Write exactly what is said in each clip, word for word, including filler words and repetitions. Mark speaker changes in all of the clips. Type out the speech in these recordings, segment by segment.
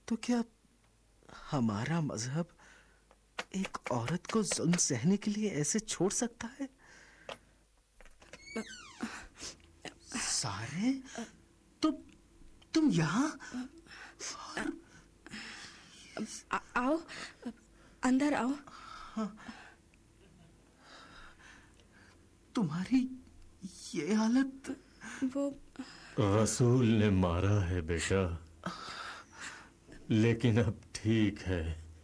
Speaker 1: तो क्या हमारा मजहब एक औरत को जुल्म सहने के लिए ऐसे छोड़ सकता है? सारे तुम तुम यहाँ?
Speaker 2: आ, आओ, अंदर आओ।
Speaker 1: हाँ, तुम्हारी ये हालत।
Speaker 2: वो
Speaker 3: रसूल ने मारा है बेटा, लेकिन अब ठीक है।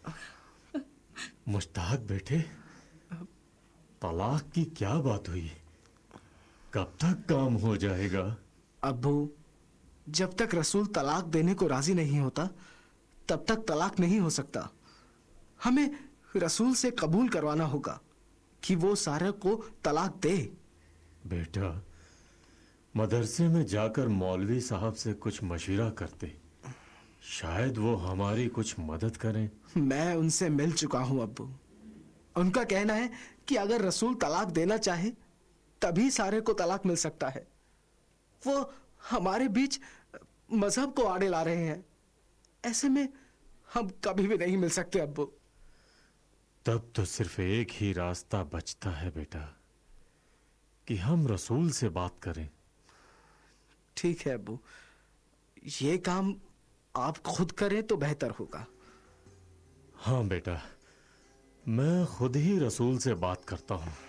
Speaker 3: मुश्ताक बेटे, तलाक की क्या बात हुई? कब तक काम हो जाएगा?
Speaker 1: अब्बू, जब तक रसूल तलाक देने को राजी नहीं होता तब तक तलाक नहीं हो सकता। हमें रसूल से कबूल करवाना होगा कि वो सारे को तलाक दे।
Speaker 3: बेटा, मदरसे में जाकर मौलवी साहब से कुछ मशवरा करते, शायद वो हमारी कुछ मदद करें।
Speaker 1: मैं उनसे मिल चुका हूं अब्बू। उनका कहना है कि अगर रसूल तलाक देना चाहे तभी सारे को तलाक मिल सकता है। वो हमारे बीच मजहब को आड़े ला रहे हैं। ऐसे में हम कभी भी नहीं मिल सकते अब्बू।
Speaker 3: तब तो सिर्फ एक ही रास्ता बचता है बेटा, कि हम रसूल से बात करें।
Speaker 1: ठीक है अब्बू, ये काम आप खुद करें तो बेहतर होगा।
Speaker 3: हाँ बेटा, मैं खुद ही रसूल से बात करता हूं।